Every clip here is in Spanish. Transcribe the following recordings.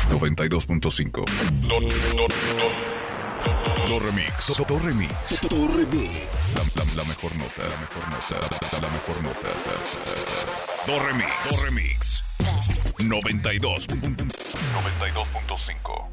92.5. Do Remix. La mejor nota. La mejor nota. Do Remix. 92.5.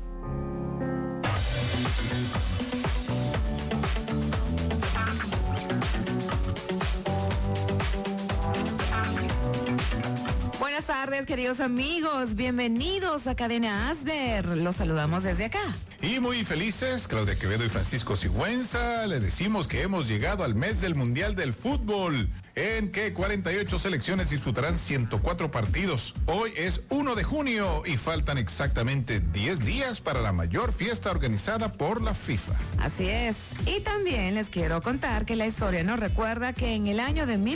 Buenas tardes, queridos amigos. Bienvenidos a Cadena Asder. Los saludamos desde acá. Y muy felices, Claudia Quevedo y Francisco Sigüenza, le decimos que hemos llegado al mes del Mundial del Fútbol, en que 48 selecciones disputarán 104 partidos. Hoy es 1 de junio y faltan exactamente 10 días para la mayor fiesta organizada por la FIFA. Así es. Y también les quiero contar que la historia nos recuerda que en el año de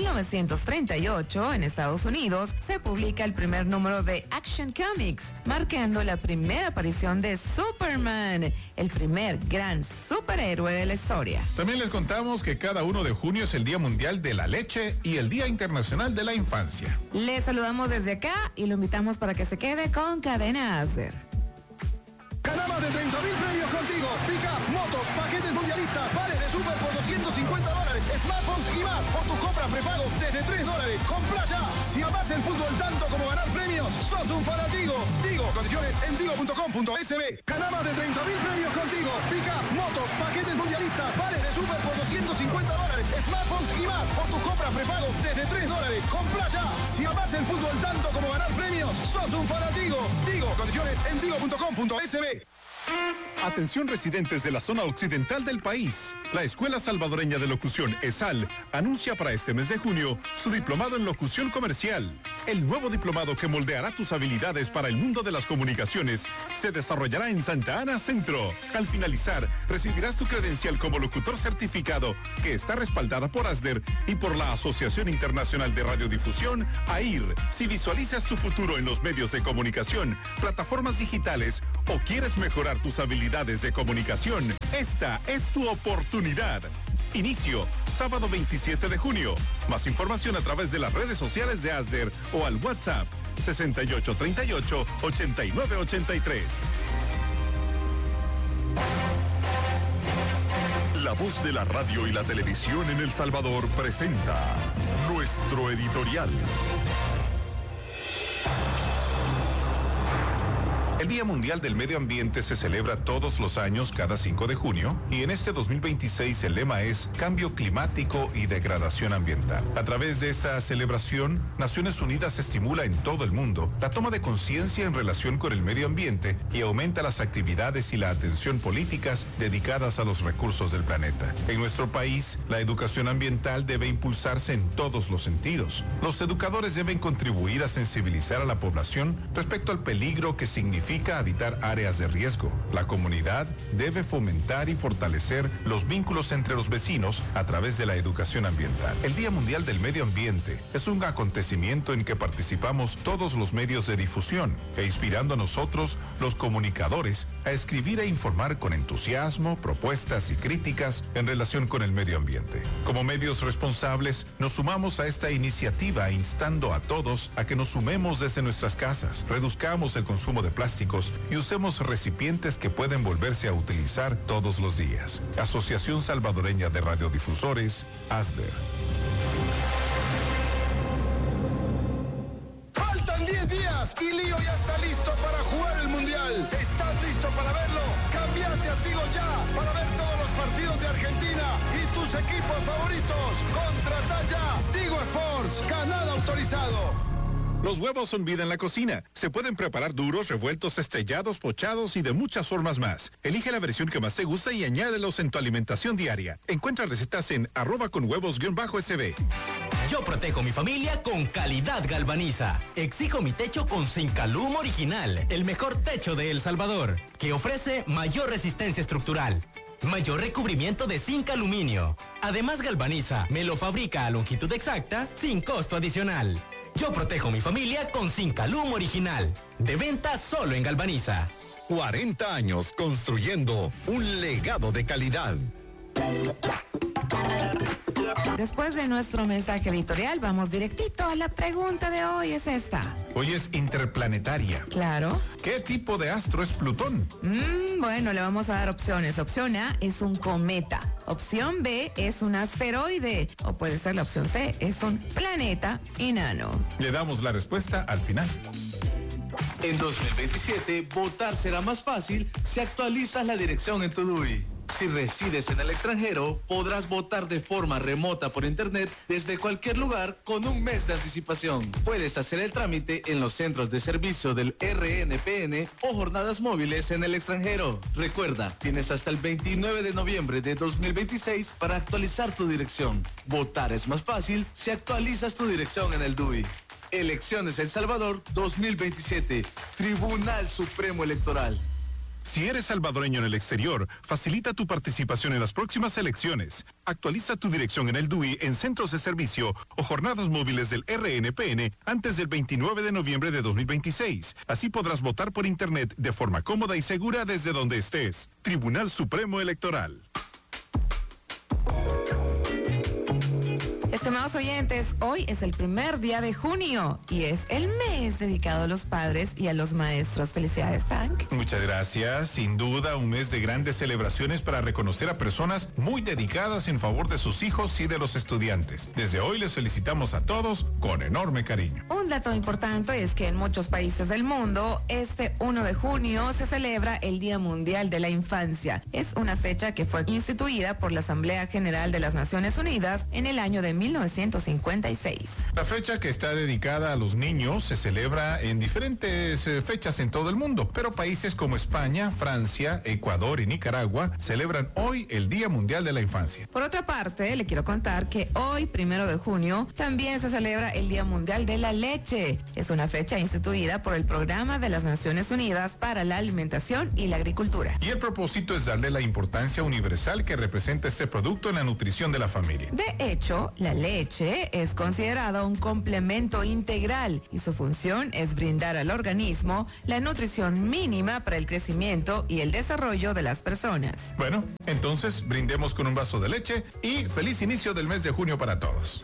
1938, en Estados Unidos, se publica el primer número de Action Comics, marcando la primera aparición de Superman, el primer gran superhéroe de la historia. También les contamos que cada 1 de junio es el Día Mundial de la Leche y el Día Internacional de la Infancia. Les saludamos desde acá y lo invitamos para que se quede con Cadena Asder. Gana más de 30,000 premios contigo. Pick-up, motos, paquetes mundialistas, vales de super por $250, smartphones y más. Por tu compra prepago desde $3. Compra ya. Si amas el fútbol tanto como ganar premios, sos un fanatigo. Tigo, condiciones en tigo.com.sb. Gana más de 30,000 premios contigo. Pick-up, motos, paquetes mundialistas, vales de super por $250, smartphones y más. Por tu compra prepago desde $3. Compra ya. Si amas el fútbol tanto como ganar premios, sos un fanatigo. Tigo, condiciones en tigo.com.sb. Atención residentes de la zona occidental del país. La Escuela Salvadoreña de Locución, ESAL, anuncia para este mes de junio su diplomado en locución comercial. El nuevo diplomado que moldeará tus habilidades para el mundo de las comunicaciones se desarrollará en Santa Ana Centro. Al finalizar, recibirás tu credencial como locutor certificado, que está respaldada por ASDER y por la Asociación Internacional de Radiodifusión, AIR. Si visualizas tu futuro en los medios de comunicación, plataformas digitales o quieres mejorar tus habilidades de comunicación, esta es tu oportunidad. Inicio, sábado 27 de junio. Más información a través de las redes sociales de ASDER o al WhatsApp 6838-8983. La voz de la radio y la televisión en El Salvador presenta nuestro editorial. El Día Mundial del Medio Ambiente se celebra todos los años cada 5 de junio y en este 2026 el lema es Cambio Climático y Degradación Ambiental. A través de esta celebración, Naciones Unidas estimula en todo el mundo la toma de conciencia en relación con el medio ambiente y aumenta las actividades y la atención políticas dedicadas a los recursos del planeta. En nuestro país, la educación ambiental debe impulsarse en todos los sentidos. Los educadores deben contribuir a sensibilizar a la población respecto al peligro que significa habitar áreas de riesgo. La comunidad debe fomentar y fortalecer los vínculos entre los vecinos a través de la educación ambiental. El Día Mundial del Medio Ambiente es un acontecimiento en que participamos todos los medios de difusión e inspirando a nosotros, los comunicadores, a escribir e informar con entusiasmo, propuestas y críticas en relación con el medio ambiente. Como medios responsables, nos sumamos a esta iniciativa instando a todos a que nos sumemos desde nuestras casas, reduzcamos el consumo de plásticos y usemos recipientes que pueden volverse a utilizar todos los días. Asociación Salvadoreña de Radiodifusores, ASDER. Faltan 10 días y Lío ya está listo para jugar el Mundial. ¿Estás listo para verlo? Cámbiate a Tigo ya para ver todos los partidos de Argentina y tus equipos favoritos. Contrata ya Tigo Sports, canal autorizado. Los huevos son vida en la cocina. Se pueden preparar duros, revueltos, estrellados, pochados y de muchas formas más. Elige la versión que más te gusta y añádelos en tu alimentación diaria. Encuentra recetas en @conhuevos_sb. Yo protejo mi familia con calidad Galvaniza. Exijo mi techo con Zincalum original, el mejor techo de El Salvador, que ofrece mayor resistencia estructural, mayor recubrimiento de zinc aluminio. Además, Galvaniza me lo fabrica a longitud exacta sin costo adicional. Yo protejo mi familia con Zincalum original. De venta solo en Galvaniza. 40 años construyendo un legado de calidad. Después de nuestro mensaje editorial, vamos directito a la pregunta de hoy, es esta. Hoy es interplanetaria. Claro. ¿Qué tipo de astro es Plutón? Bueno, le vamos a dar opciones. Opción A es un cometa. Opción B es un asteroide. O puede ser la opción C, es un planeta enano. Le damos la respuesta al final. En 2027, votar será más fácil si actualizas la dirección en tu DUI. Si resides en el extranjero, podrás votar de forma remota por internet desde cualquier lugar con un mes de anticipación. Puedes hacer el trámite en los centros de servicio del RNPN o jornadas móviles en el extranjero. Recuerda, tienes hasta el 29 de noviembre de 2026 para actualizar tu dirección. Votar es más fácil si actualizas tu dirección en el DUI. Elecciones El Salvador 2027. Tribunal Supremo Electoral. Si eres salvadoreño en el exterior, facilita tu participación en las próximas elecciones. Actualiza tu dirección en el DUI en centros de servicio o jornadas móviles del RNPN antes del 29 de noviembre de 2026. Así podrás votar por internet de forma cómoda y segura desde donde estés. Tribunal Supremo Electoral. Estimados oyentes, hoy es el primer día de junio y es el mes dedicado a los padres y a los maestros. Felicidades, Frank. Muchas gracias. Sin duda, un mes de grandes celebraciones para reconocer a personas muy dedicadas en favor de sus hijos y de los estudiantes. Desde hoy les felicitamos a todos con enorme cariño. Un dato importante es que en muchos países del mundo, este 1 de junio se celebra el Día Mundial de la Infancia. Es una fecha que fue instituida por la Asamblea General de las Naciones Unidas en el año de 1956. La fecha, que está dedicada a los niños, se celebra en diferentes fechas en todo el mundo, pero países como España, Francia, Ecuador y Nicaragua celebran hoy el Día Mundial de la Infancia. Por otra parte, le quiero contar que hoy, 1 de junio, también se celebra el Día Mundial de la Leche. Es una fecha instituida por el Programa de las Naciones Unidas para la Alimentación y la Agricultura. Y el propósito es darle la importancia universal que representa este producto en la nutrición de la familia. De hecho, la leche es considerada un complemento integral y su función es brindar al organismo la nutrición mínima para el crecimiento y el desarrollo de las personas. Bueno, entonces brindemos con un vaso de leche y feliz inicio del mes de junio para todos.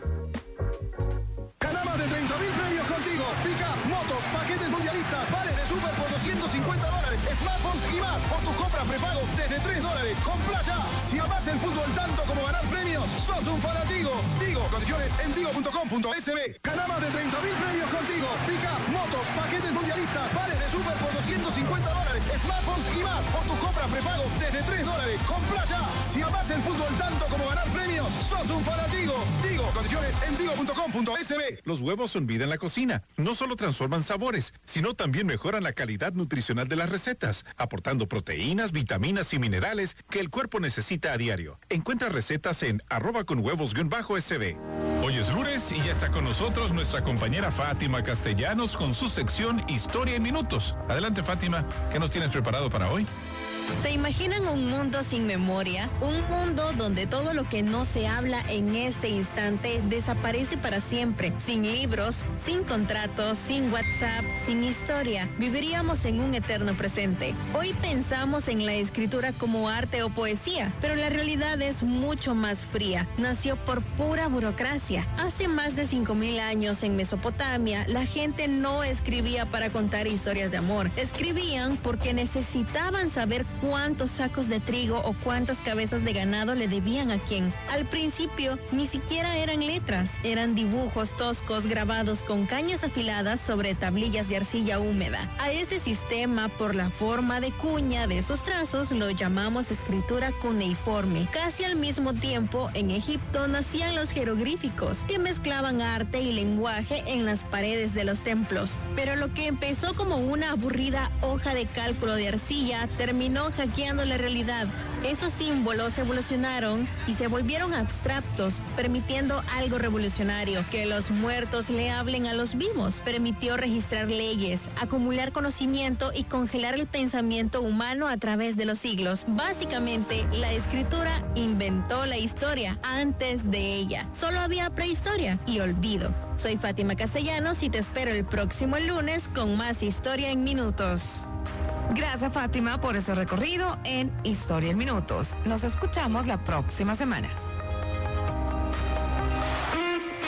Gana más de 30,000 premios contigo. Pick-up, motos, paquetes mundialistas, vales de súper por $250, smartphones y más. Por tu compra prepago desde $3. Compra ya. Si amas el fútbol tanto como ganar premios, sos un fanatigo. Tigo, condiciones en tigo.com.sb. Gana más de 30,000 premios contigo. Pick-up, motos, paquetes mundialistas, vales de súper por $250, smartphones y más. Por tu compra prepago desde $3. Compra ya. Si amas el fútbol tanto como ganar premios, sos un fanatigo. Tigo, condiciones en tigo.com.sb. Los huevos son vida en la cocina. No solo transforman sabores, sino también mejoran la calidad nutricional de las recetas, aportando proteínas, vitaminas y minerales que el cuerpo necesita a diario. Encuentra recetas en @conhuevos_sb. Hoy es lunes y ya está con nosotros nuestra compañera Fátima Castellanos con su sección Historia en Minutos. Adelante, Fátima, ¿qué nos tienes preparado para hoy? ¿Se imaginan un mundo sin memoria? Un mundo donde todo lo que no se habla en este instante desaparece para siempre. Sin libros, sin contratos, sin WhatsApp, sin historia. Viviríamos en un eterno presente. Hoy pensamos en la escritura como arte o poesía, pero la realidad es mucho más fría. Nació por pura burocracia. Hace más de 5,000 años en Mesopotamia, la gente no escribía para contar historias de amor. Escribían porque necesitaban saber cuántos sacos de trigo o cuántas cabezas de ganado le debían a quién. Al principio, ni siquiera eran letras, eran dibujos toscos grabados con cañas afiladas sobre tablillas de arcilla húmeda. A este sistema, por la forma de cuña de sus trazos, lo llamamos escritura cuneiforme. Casi al mismo tiempo, en Egipto nacían los jeroglíficos, que mezclaban arte y lenguaje en las paredes de los templos. Pero lo que empezó como una aburrida hoja de cálculo de arcilla terminó hackeando la realidad. Esos símbolos evolucionaron y se volvieron abstractos, permitiendo algo revolucionario: que los muertos le hablen a los vivos. Permitió registrar leyes, acumular conocimiento y congelar el pensamiento humano a través de los siglos. Básicamente, la escritura inventó la historia. Antes de ella, solo había prehistoria y olvido. Soy Fátima Castellanos y te espero el próximo lunes con más Historia en Minutos. Gracias, Fátima, por ese recorrido en Historia en Minutos. Nos escuchamos la próxima semana.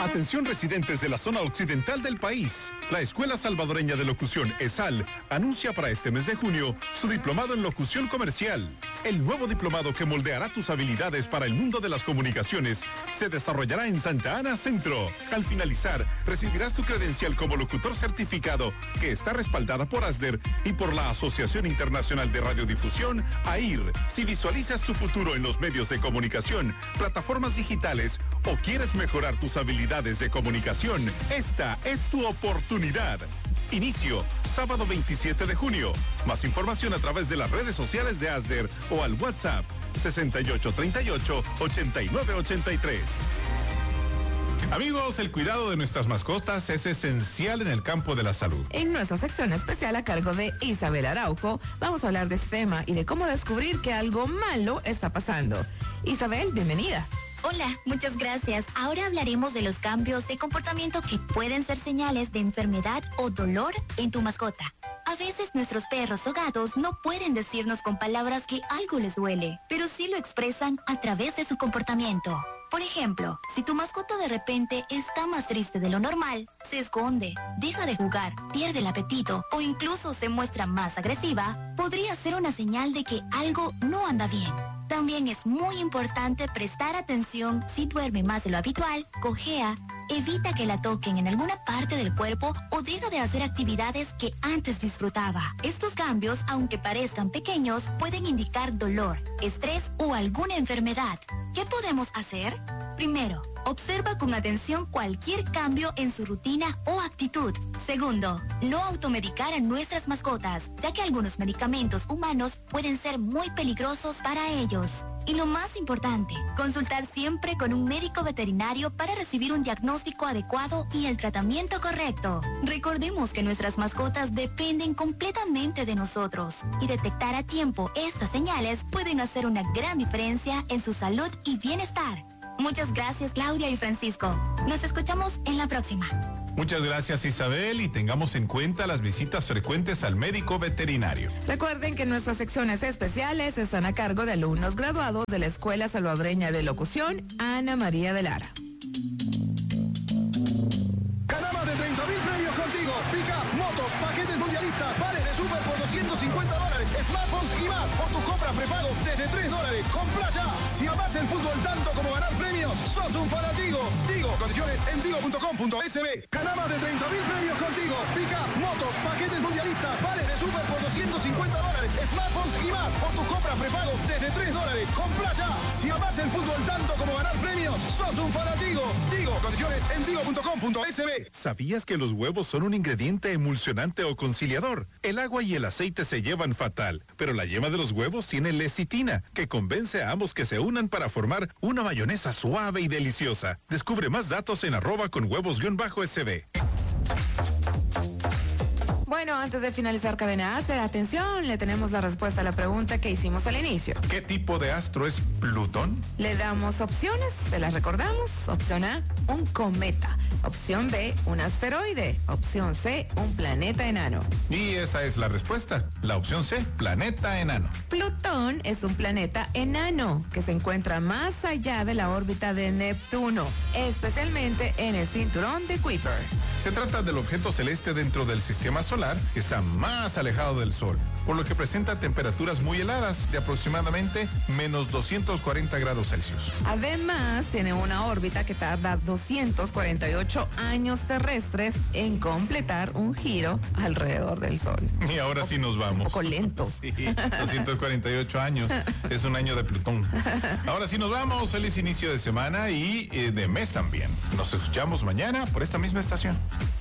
Atención residentes de la zona occidental del país. La Escuela Salvadoreña de Locución, ESAL, anuncia para este mes de junio su diplomado en locución comercial. El nuevo diplomado que moldeará tus habilidades para el mundo de las comunicaciones se desarrollará en Santa Ana Centro. Al finalizar, recibirás tu credencial como locutor certificado que está respaldada por ASDER y por la Asociación Internacional de Radiodifusión, AIR. Si visualizas tu futuro en los medios de comunicación, plataformas digitales o quieres mejorar tus habilidades de comunicación, esta es tu oportunidad. Inicio, sábado 27 de junio. Más información a través de las redes sociales de ASDER o al WhatsApp 6838-8983. Amigos, el cuidado de nuestras mascotas es esencial en el campo de la salud. En nuestra sección especial a cargo de Isabel Araujo, vamos a hablar de este tema y de cómo descubrir que algo malo está pasando. Isabel, bienvenida. Hola, muchas gracias. Ahora hablaremos de los cambios de comportamiento que pueden ser señales de enfermedad o dolor en tu mascota. A veces nuestros perros o gatos no pueden decirnos con palabras que algo les duele, pero sí lo expresan a través de su comportamiento. Por ejemplo, si tu mascota de repente está más triste de lo normal, se esconde, deja de jugar, pierde el apetito o incluso se muestra más agresiva, podría ser una señal de que algo no anda bien. También es muy importante prestar atención si duerme más de lo habitual, cojea, evita que la toquen en alguna parte del cuerpo o deja de hacer actividades que antes disfrutaba. Estos cambios, aunque parezcan pequeños, pueden indicar dolor, estrés o alguna enfermedad. ¿Qué podemos hacer? Primero, observa con atención cualquier cambio en su rutina o actitud. Segundo, no automedicar a nuestras mascotas, ya que algunos medicamentos humanos pueden ser muy peligrosos para ellos. Y lo más importante, consultar siempre con un médico veterinario para recibir un diagnóstico adecuado y el tratamiento correcto. Recordemos que nuestras mascotas dependen completamente de nosotros y detectar a tiempo estas señales pueden hacer una gran diferencia en su salud y bienestar. Muchas gracias, Claudia y Francisco. Nos escuchamos en la próxima. Muchas gracias, Isabel, y tengamos en cuenta las visitas frecuentes al médico veterinario. Recuerden que nuestras secciones especiales están a cargo de alumnos graduados de la Escuela Salvadoreña de Locución, Ana María de Lara. Gana más de 30,000 premios contigo. Pica, motos, paquetes mundialistas, vales de súper por $250, smartphones y más. Por tu compra prepago desde $3. Compra ya. Si amas el fútbol tanto como ganar premios, sos un fanático. Tigo, condiciones en tigo.com.sb. Gana más de 30,000 premios contigo. Pica, motos, paquetes mundialistas, vales de súper por $250, smartphones y más. Por tu compra prepago desde $3. Compra ya. Si amas el fútbol tanto como ganar premios, sos un fanático. Tigo, condiciones en tigo.com.sb. ¿Sabías que los huevos son un ingrediente emulsionante o conciliador? El agua y el aceite se llevan fatal, pero la yema de los huevos tiene lecitina, que convence a ambos que se unan para formar una mayonesa suave y deliciosa. Descubre más datos en @conhuevos_SB. Bueno, antes de finalizar Cadena Áster, atención, le tenemos la respuesta a la pregunta que hicimos al inicio. ¿Qué tipo de astro es Plutón? Le damos opciones, se las recordamos. Opción A, un cometa. Opción B, un asteroide. Opción C, un planeta enano. Y esa es la respuesta, la opción C, planeta enano. Plutón es un planeta enano que se encuentra más allá de la órbita de Neptuno, especialmente en el cinturón de Kuiper. Se trata del objeto celeste dentro del sistema solar que está más alejado del Sol, por lo que presenta temperaturas muy heladas de aproximadamente menos 240 grados Celsius. Además, tiene una órbita que tarda 248 años terrestres en completar un giro alrededor del Sol. Y ahora sí nos vamos. Un poco lento. Sí, 248 años. Es un año de Plutón. Ahora sí nos vamos. Feliz inicio de semana y de mes también. Nos escuchamos mañana por esta misma estación.